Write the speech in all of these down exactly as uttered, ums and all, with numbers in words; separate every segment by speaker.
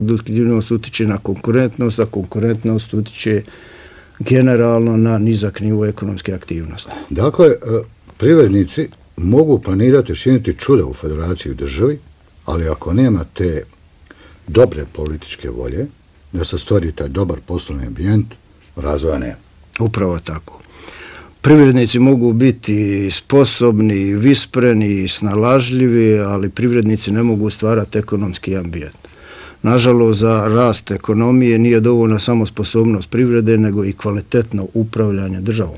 Speaker 1: Produktivnost utiče na konkurentnost, a konkurentnost utiče generalno na nizak nivo ekonomske aktivnosti.
Speaker 2: Dakle, privrednici mogu planirati činiti čuda u federaciji i državi, ali ako nema te dobre političke volje, da se stvori taj dobar poslovni ambijent, razvoja nema.
Speaker 1: Upravo tako. Privrednici mogu biti sposobni, vispreni, snalažljivi, ali privrednici ne mogu stvarati ekonomski ambijent. Nažalost, za rast ekonomije nije dovoljna samo sposobnost privrede, nego i kvalitetno upravljanje državom.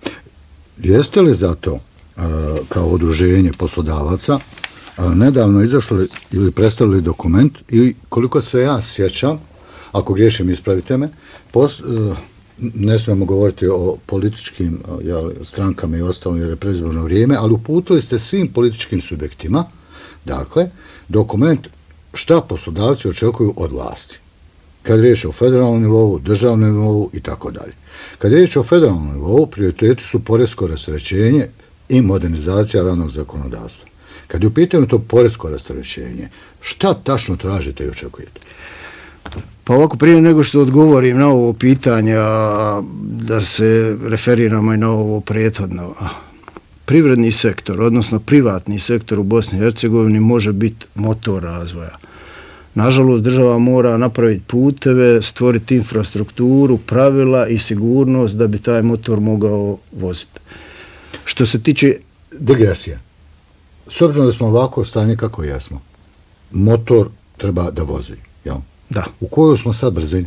Speaker 2: Jeste li zato, kao udruženje poslodavaca, nedavno izašli ili predstavili dokument i koliko se ja sjećam, ako griješim ispravite me, pos, ne smijemo govoriti o političkim jel, strankama i ostalim jer je predizborno vrijeme, ali uputili ste svim političkim subjektima, dakle, dokument šta poslodavci očekuju od vlasti. Kad je riječ o federalnom nivou, državnom nivou i tako dalje. Kad je riječ o federalnom nivou, prioriteti su porezko rasterećenje i modernizacija radnog zakonodavstva. Kad je u pitanju to porezko rasterećenje, šta tačno tražite i očekujete?
Speaker 1: Pa ovako, prije nego što odgovorim na ovo pitanje, da se referiramo i na ovo prethodno, privredni sektor, odnosno privatni sektor u Bosni i Hercegovini može biti motor razvoja. Nažalost, država mora napraviti puteve, stvoriti infrastrukturu, pravila i sigurnost da bi taj motor mogao voziti. Što se tiče...
Speaker 2: Digresija. S obzirom da smo ovako stanje kako jesmo, motor treba da vozi, jel?
Speaker 1: Da.
Speaker 2: U kojoj smo sad brzini?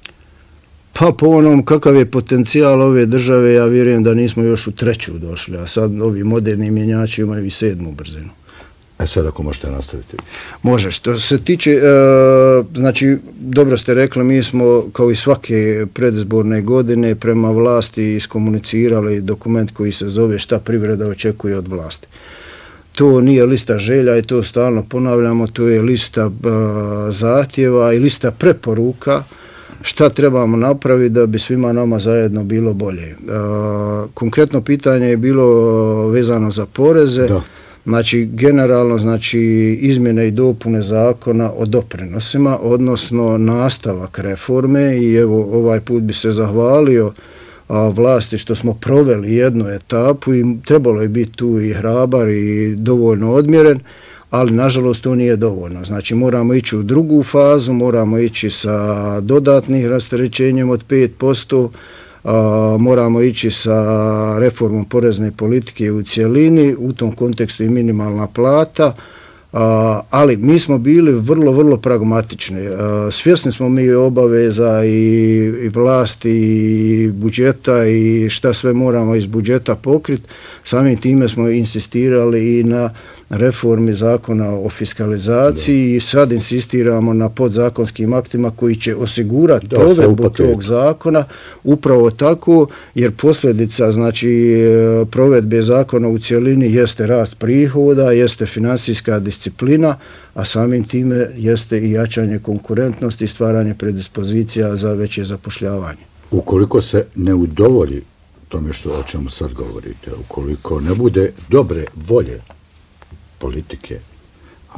Speaker 1: Pa po onom kakav je potencijal ove države, ja vjerujem da nismo još u treću došli, a sad ovi moderni mjenjači imaju i sedmu brzinu.
Speaker 2: E sad ako možete nastaviti.
Speaker 1: Može. Što se tiče, e, znači, dobro ste rekli, mi smo kao i svake predizborne godine prema vlasti iskomunicirali dokument koji se zove šta privreda očekuje od vlasti. To nije lista želja i to stalno ponavljamo, to je lista uh, zahtjeva i lista preporuka šta trebamo napraviti da bi svima nama zajedno bilo bolje. Uh, konkretno pitanje je bilo vezano za poreze,
Speaker 2: da.
Speaker 1: Znači generalno znači izmjene i dopune zakona o doprinosima, odnosno nastavak reforme i evo ovaj put bi se zahvalio a vlasti što smo proveli jednu etapu i trebalo je biti tu i hrabar i dovoljno odmjeren, ali nažalost to nije dovoljno. Znači moramo ići u drugu fazu, moramo ići sa dodatnih rasterećenjem od pet posto, a, moramo ići sa reformom porezne politike u cjelini, u tom kontekstu i minimalna plata, a, ali mi smo bili vrlo, vrlo pragmatični. A, svjesni smo mi obaveza i, i vlasti i budžeta i šta sve moramo iz budžeta pokriti. Samim time smo insistirali i na reformi zakona o fiskalizaciji i sad insistiramo na podzakonskim aktima koji će osigurati provedbu tog zakona upravo tako, jer posljedica znači provedbe zakona u cjelini jeste rast prihoda, jeste financijska disciplina, a samim time jeste i jačanje konkurentnosti i stvaranje predispozicija za veće zapošljavanje.
Speaker 2: Ukoliko se ne udovolji tome što o čemu sad govorite, ukoliko ne bude dobre volje politike, a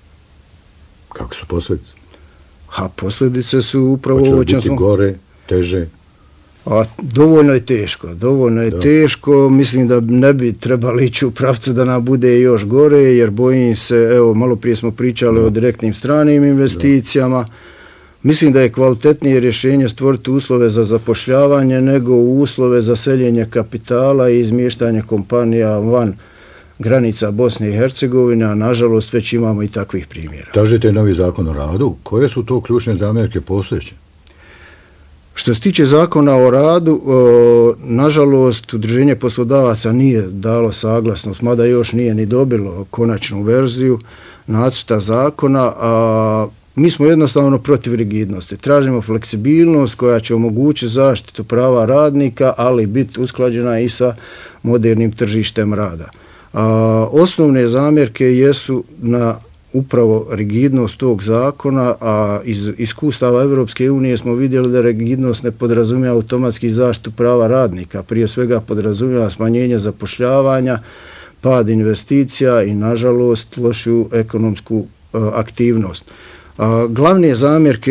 Speaker 2: kako su posljedice?
Speaker 1: A posljedice su upravo
Speaker 2: ovo
Speaker 1: ovo
Speaker 2: biti
Speaker 1: smo...
Speaker 2: gore, teže?
Speaker 1: A dovoljno je teško, dovoljno je da. teško, mislim da ne bi trebali ići u pravcu da nam bude još gore, jer bojim se, evo, malo prije smo pričali da. o direktnim stranim investicijama, da. Mislim da je kvalitetnije rješenje stvoriti uslove za zapošljavanje nego uslove za seljenje kapitala i izmještanje kompanija van granica Bosne i Hercegovine, a nažalost već imamo i takvih primjera.
Speaker 2: Tražite novi zakon o radu. Koje su to ključne zamjerke postojeće?
Speaker 1: Što se tiče zakona o radu, o, nažalost, Udruženje poslodavaca nije dalo saglasnost, mada još nije ni dobilo konačnu verziju nacrta zakona, a mi smo jednostavno protiv rigidnosti. Tražimo fleksibilnost koja će omogućiti zaštitu prava radnika, ali biti usklađena i sa modernim tržištem rada. A, osnovne zamjerke jesu na upravo rigidnost tog zakona, a iz iskustava Evropske unije smo vidjeli da rigidnost ne podrazumijeva automatski zaštitu prava radnika, prije svega podrazumijeva smanjenje zapošljavanja, pad investicija i nažalost lošiju ekonomsku a, aktivnost. Glavne zamjerke